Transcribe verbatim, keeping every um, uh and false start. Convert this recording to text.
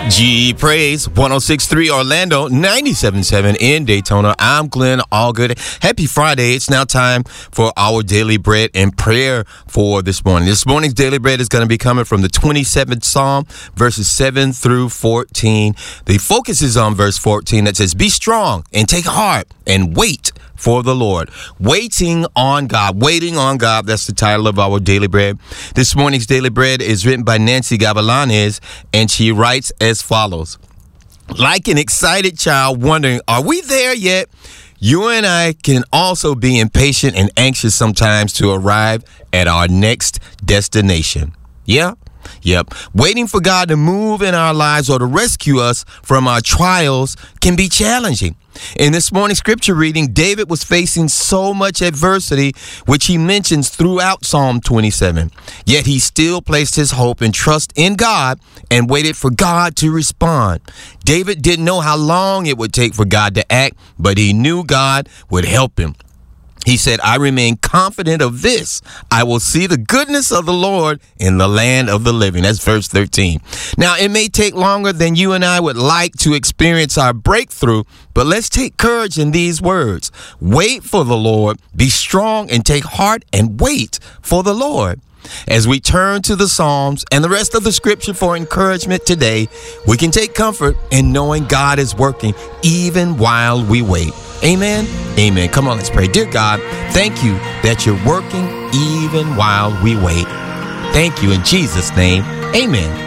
G Praise one oh six point three Orlando, ninety-seven point seven in Daytona. I'm Glenn Allgood. Happy Friday. It's now time for our daily bread and prayer for this morning. This morning's daily bread is going to be coming from the twenty-seventh Psalm, verses seven through fourteen. The focus is on verse fourteen that says, "Be strong and take heart and wait for the Lord." Waiting on God. Waiting on God. That's the title of our daily bread. This morning's daily bread is written by Nancy Gavilanes, and she writes as follows. Like an excited child wondering, are we there yet? You and I can also be impatient and anxious sometimes to arrive at our next destination. Yeah? Yep. Waiting for God to move in our lives or to rescue us from our trials can be challenging. In this morning's scripture reading, David was facing so much adversity, which he mentions throughout Psalm twenty-seven. Yet he still placed his hope and trust in God and waited for God to respond. David didn't know how long it would take for God to act, but he knew God would help him. He said, "I remain confident of this. I will see the goodness of the Lord in the land of the living." That's verse thirteen. Now, it may take longer than you and I would like to experience our breakthrough, but let's take courage in these words. Wait for the Lord. Be strong and take heart and wait for the Lord. As we turn to the Psalms and the rest of the scripture for encouragement today, we can take comfort in knowing God is working even while we wait. Amen. Amen. Come on, let's pray. Dear God, thank you that you're working even while we wait. Thank you in Jesus' name. Amen.